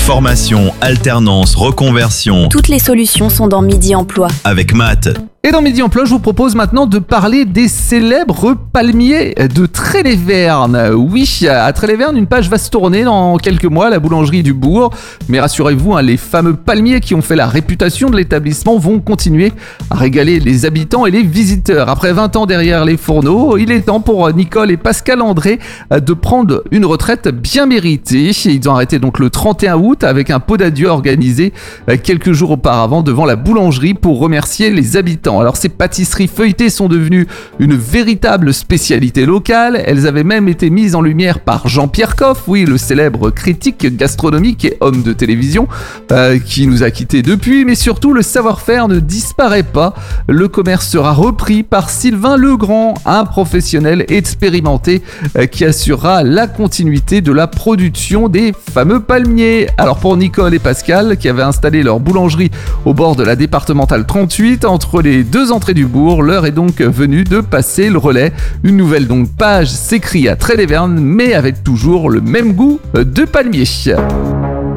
Formation, alternance, reconversion. Toutes les solutions sont dans Midi Emploi. Avec Matt. Et dans Midi Emploi, je vous propose maintenant de parler des célèbres palmiers de Trélévern. Oui, à Trélévern, une page va se tourner dans quelques mois à la boulangerie du bourg. Mais rassurez-vous, les fameux palmiers qui ont fait la réputation de l'établissement vont continuer à régaler les habitants et les visiteurs. Après 20 ans derrière les fourneaux, il est temps pour Nicole et Pascal André de prendre une retraite bien méritée. Ils ont arrêté donc le 31 août avec un pot d'adieu organisé quelques jours auparavant devant la boulangerie pour remercier les habitants. Alors ces pâtisseries feuilletées sont devenues une véritable spécialité locale. Elles avaient même été mises en lumière par Jean-Pierre Coff, oui, le célèbre critique gastronomique et homme de télévision qui nous a quittés depuis. Mais surtout, le savoir-faire ne disparaît pas. Le commerce sera repris par Sylvain Legrand, un professionnel expérimenté qui assurera la continuité de la production des fameux palmiers. Alors pour Nicole et Pascal, qui avaient installé leur boulangerie au bord de la départementale 38, entre les deux entrées du bourg, l'heure est donc venue de passer le relais. Une nouvelle donc page s'écrit à Trélévern, mais avec toujours le même goût de palmier.